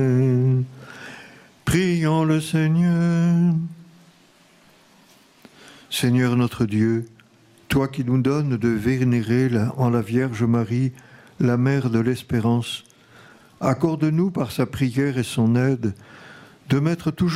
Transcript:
Prions le Seigneur. Seigneur notre Dieu, toi qui nous donnes de vénérer en la Vierge Marie, la mère de l'espérance, accorde-nous par sa prière et son aide de mettre toujours